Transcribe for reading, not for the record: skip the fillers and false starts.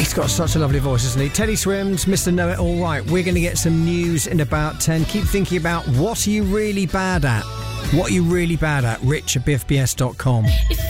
He's got such a lovely voice, hasn't he? Teddy Swims, Mr. Know-It-All. Right, we're going to get some news in about 10. Keep thinking about what are you really bad at? What are you really bad at? Rich at biffbs.com.